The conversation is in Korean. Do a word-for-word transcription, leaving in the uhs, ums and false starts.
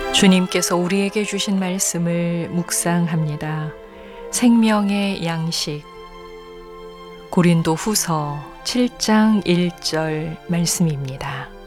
주님께서 우리에게 주신 말씀을 묵상합니다. 생명의 양식. 고린도 후서 칠 장 일 절 말씀입니다.